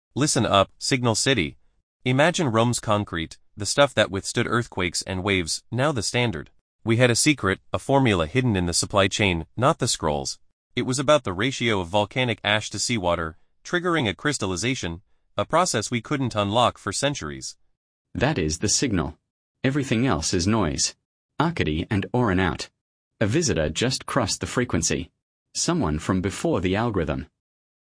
Listen up, Signal City. Imagine Rome's concrete, the stuff that withstood earthquakes and waves, now the standard. We had a secret, a formula hidden in the supply chain, not the scrolls. It was about the ratio of volcanic ash to seawater, triggering a crystallization, a process we couldn't unlock for centuries. That is the signal. Everything else is noise. Arcady and Orin out. A visitor just crossed the frequency. Someone from before the algorithm.